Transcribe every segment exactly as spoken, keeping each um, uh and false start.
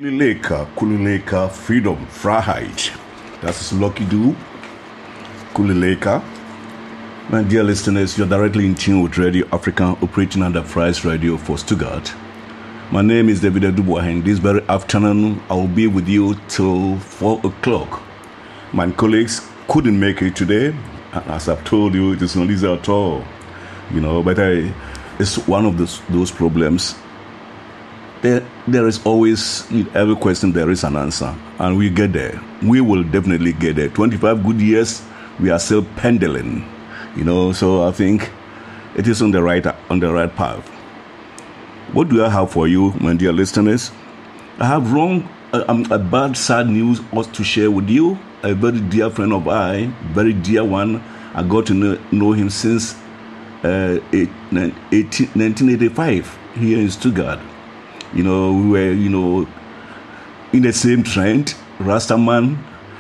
Kulileka, Kulileka, Freedom, Freiheit. Das ist Lucky Du, Kulileka. My dear listeners, you're directly in tune with Radio Africa, operating under Fries Radio for Stuttgart. My name is David Dubois, and this very afternoon I will be with you till four o'clock. My colleagues couldn't make it today, and as I've told you, it is not easy at all. You know, but I, it's one of those, those problems. There, there is always, in every question, there is an answer, and we get there. We will definitely get there. twenty-five good years, we are still pendling, you know. So I think it is on the right, on the right path. What do I have for you, my dear listeners? I have wrong, uh, a bad, sad news to share with you. A very dear friend of mine, very dear one. I got to know, know him since uh, nineteen eighty-five here in Stuttgart. You know, we were, you know, in the same trend, Rastaman,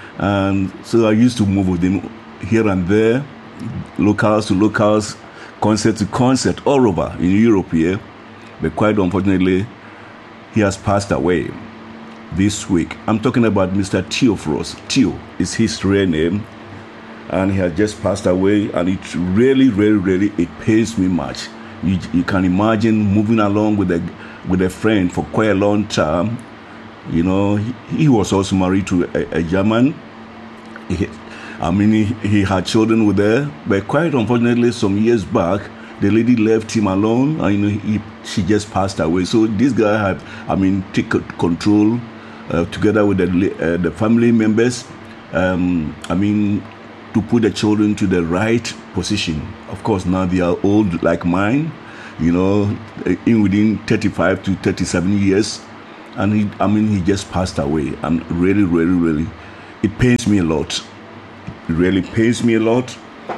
and so I used to move with him here and there, locals to locals, concert to concert, all over in Europe here. But quite unfortunately, he has passed away this week. I'm talking about Mister Theophorus. Theo is his real name, and he has just passed away, and it really, really, really, it pains me much. You, you can imagine moving along with a with a friend for quite a long time. You know, he, he was also married to a, a German. He, I mean, he, he had children with her, but quite unfortunately, some years back, the lady left him alone, and you know, he, she just passed away. So this guy had, I mean, take control uh, together with the uh, the family members. Um, I mean, to put the children to the right position. Of course, now they are old like mine. You know, in within thirty-five to thirty-seven years, and he, I mean, he just passed away. And really, really, really, it pains me a lot. It really pains me a lot.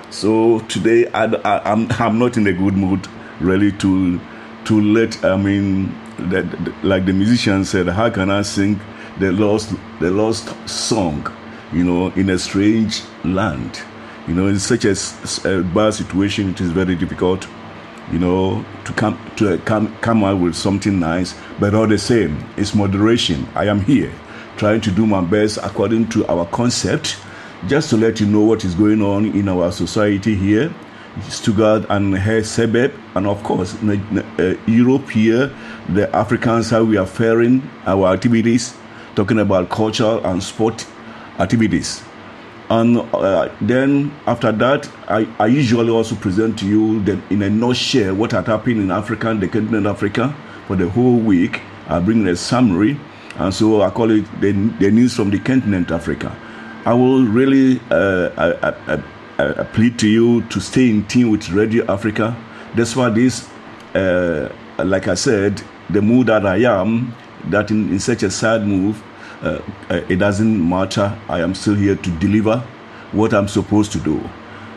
So today, I, I, I'm I'm not in a good mood, really, to to let. I mean, that, like the musician said, how can I sing the lost the lost song, you know, in a strange land? You know, in such a, a bad situation, it is very difficult, you know, to come to come come out with something nice, but all the same, it's moderation. I am here, trying to do my best according to our concept, just to let you know what is going on in our society here, Stuttgart and her suburb, and of course, uh, Europe here, the Africans, how we are faring, our activities, talking about cultural and sport activities. And uh, then after that, I, I usually also present to you that in a nutshell what had happened in Africa, the continent Africa, for the whole week. I bring a summary, and so I call it the, the news from the continent Africa. I will really uh, I, I, I, I plead to you to stay in tune with Radio Africa. That's why this, uh, like I said, the mood that I am, that in, in such a sad move, Uh, it doesn't matter. I am still here to deliver what I'm supposed to do.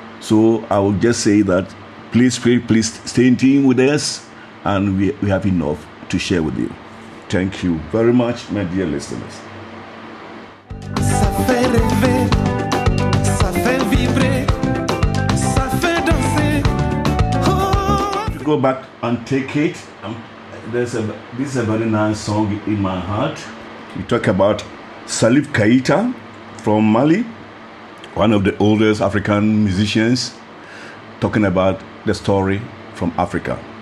So I will just say that please, please, please stay in tune with us, and we, we have enough to share with you. Thank you very much, my dear listeners. Ça fait rêver, ça fait vibrer, ça fait danser. Oh. To go back and take it, um, there's a, this is a very nice song in my heart. We talk about Salif Keita from Mali, one of the oldest African musicians, talking about the story from Africa.